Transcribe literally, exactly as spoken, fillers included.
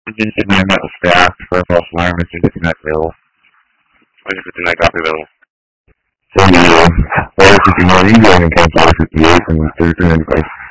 Virgin Sydney met with staff for a false alarm. Mister Disconnect available. Mister Disconnect copy available. San Diego, Water fifty-nine, Eagle, and cancel Water fifty-eight from Thursday ninety-five.